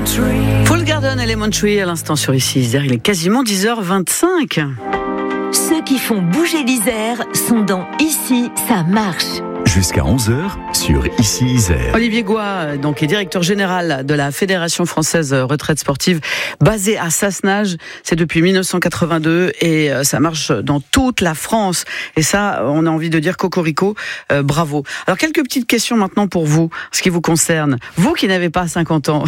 Full Garden Elementary à l'instant sur Ici Isère, il est quasiment 10h25. Ceux qui font bouger l'Isère sont dans Ici, ça marche. Jusqu'à 11h sur Ici Isère. Olivier Goy, donc, est directeur général de la Fédération Française Retraite Sportive, basée à Sassenage. C'est depuis 1982 et ça marche dans toute la France. Et ça, on a envie de dire cocorico, bravo. Alors, quelques petites questions maintenant pour vous, ce qui vous concerne. Vous qui n'avez pas 50 ans,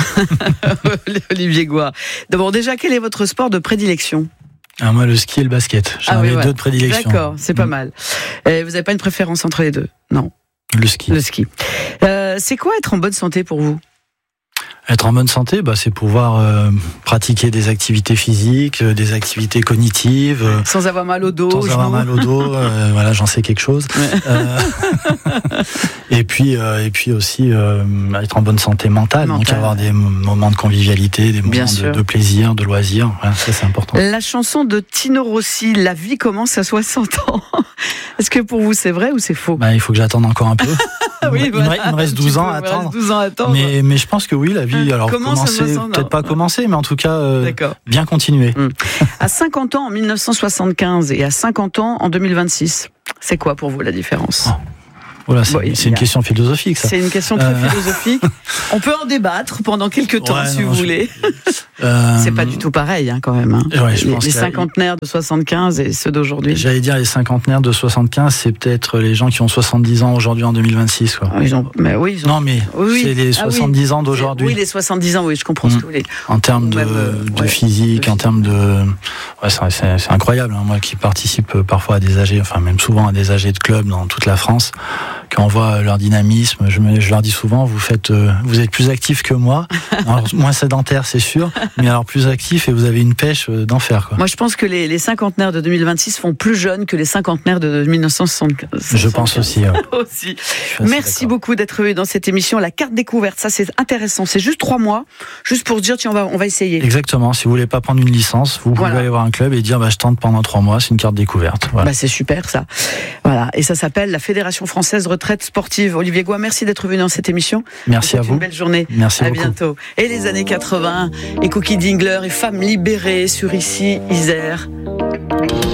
Olivier Goy. D'abord, déjà, quel est votre sport de prédilection ? Moi, le ski et le basket. J'en avais deux de prédilection. D'accord, c'est pas mal. Vous n'avez pas une préférence entre les deux ? Non. Le ski. Le ski. C'est quoi être en bonne santé pour vous ? Être en bonne santé, c'est pouvoir pratiquer des activités physiques, des activités cognitives. Sans avoir mal au dos. Sans avoir mal au dos, voilà, j'en sais quelque chose. Ouais. Et puis aussi être en bonne santé mentale. Donc avoir des moments de convivialité, des moments de plaisir, de loisir. Voilà, ça c'est important. La chanson de Tino Rossi, La vie commence à 60 ans. Est-ce que pour vous c'est vrai ou c'est faux ? Il faut que j'attende encore un peu. Oui, il me reste 12 ans à attendre. 12 ans à attendre. Mais je pense que oui, la vie, alors commencer, peut-être pas commencer, mais en tout cas, bien continuer. À 50 ans en 1975 et à 50 ans en 2026, c'est quoi pour vous la différence ? Voilà, c'est une question philosophique, ça. C'est une question très philosophique. On peut en débattre pendant quelques temps, si vous voulez. C'est pas du tout pareil, quand même. Ouais, je pense les cinquantenaires de 75 et ceux d'aujourd'hui. J'allais dire les cinquantenaires de 75, c'est peut-être les gens qui ont 70 ans aujourd'hui en 2026, quoi. Non, mais c'est les 70 ans d'aujourd'hui. Oui, les 70 ans, oui, je comprends ce que vous voulez. En termes de physique, en termes de... Ouais, c'est incroyable, moi qui participe parfois à des AG, enfin même souvent à des AG de clubs dans toute la France, quand on voit leur dynamisme, je leur dis souvent, vous êtes plus actifs que moi, alors, moins sédentaire c'est sûr, mais alors plus actifs et vous avez une pêche d'enfer, quoi. Moi je pense que les cinquantenaires de 2026 font plus jeunes que les cinquantenaires de 1975. Je pense aussi. Aussi. Merci beaucoup d'être venu dans cette émission. La carte découverte, ça c'est intéressant, c'est juste 3 mois, juste pour se dire tiens on va essayer. Exactement, si vous voulez pas prendre une licence, vous pouvez aller voir un club et dire je tente pendant 3 mois, c'est une carte découverte. Voilà. C'est super ça. Voilà, et ça s'appelle la Fédération Française Retraite Sportive. Olivier Goy, merci d'être venu dans cette émission. Merci à vous. Une belle journée. Merci beaucoup. À bientôt. Et les années 80, et Cookie Dingler et Femmes libérées sur Ici Isère.